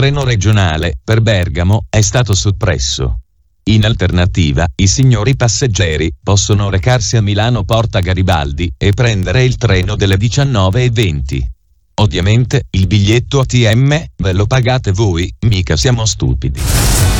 treno regionale per Bergamo è stato soppresso. In alternativa, i signori passeggeri possono recarsi a Milano Porta Garibaldi e prendere il treno delle 19:20. Ovviamente, il biglietto ATM ve lo pagate voi, mica siamo stupidi.